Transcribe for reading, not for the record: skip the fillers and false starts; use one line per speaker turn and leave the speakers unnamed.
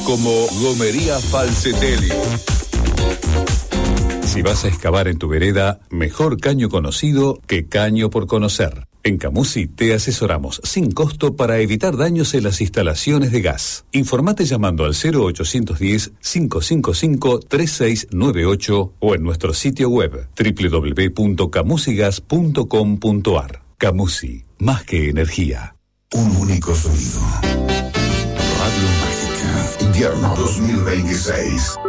como Gomería Falcetelli. Si vas a excavar en tu vereda, mejor caño conocido que caño por conocer. En Camusi te asesoramos sin costo para evitar daños en las instalaciones de gas. Informate llamando al 0810-555-3698 o en nuestro sitio web www.camusigas.com.ar. Camusi, más que energía.
Un único sonido. Radio Mágica, invierno 2026.